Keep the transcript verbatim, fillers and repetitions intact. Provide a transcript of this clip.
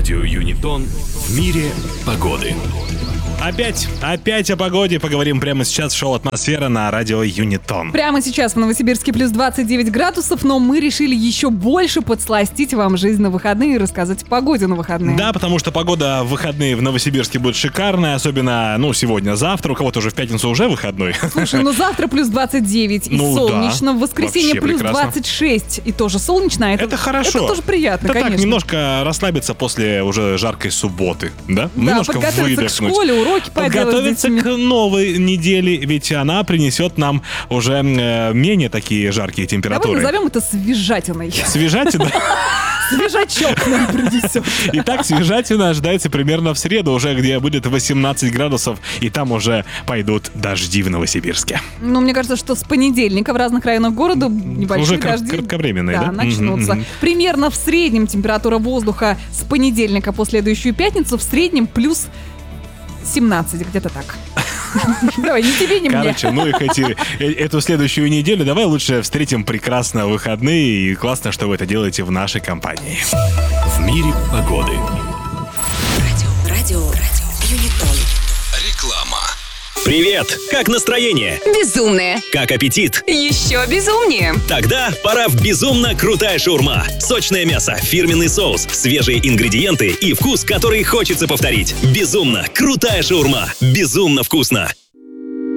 Радио Юнитон в мире погоды. Опять, опять о погоде поговорим прямо сейчас в шоу «Атмосфера» на радио Юнитон. Прямо сейчас в Новосибирске плюс двадцать девять градусов, но мы решили еще больше подсластить вам жизнь на выходные и рассказать о погоде на выходные. Да, потому что погода в выходные в Новосибирске будет шикарная, особенно, ну, сегодня-завтра, у кого-то уже в пятницу уже выходной. Слушай, ну завтра плюс двадцать девять и Ну солнечно, да, в воскресенье вообще плюс прекрасно. двадцать шесть и тоже солнечно. Это, Это хорошо. Это тоже приятно, Да конечно. так, немножко расслабиться после уже жаркой субботы, да? Да, Немножко подготовиться к выдохнуть. школе, уроки поделать с Подготовиться детьми. к новой неделе, ведь она принесет нам уже э, менее такие жаркие Давай температуры. назовем это свежатиной. Свежатина? Свежачок нам принесет. Итак, свежатина ожидается примерно в среду, уже где будет восемнадцать градусов, и там уже пойдут дожди в Новосибирске. Ну, мне кажется, что с понедельника в разных районах города небольшие Уже кра- дожди кратковременные, да? начнутся. Мгм, мгм. Примерно в среднем температура воздуха с понедельника по следующую пятницу в среднем плюс семнадцать, где-то так. Давай, ни тебе, ни мне. Короче, ну их эти, э- эту следующую неделю давай лучше встретим прекрасно выходные, и классно, что вы это делаете в нашей компании. В мире погоды. Радио, радио, радио, Юнитон. Реклама. Привет! Как настроение? Безумные. Как аппетит? Еще безумнее. Тогда пора в безумно крутая шаурма. Сочное мясо, фирменный соус, свежие ингредиенты и вкус, который хочется повторить. Безумно крутая шаурма. Безумно вкусно.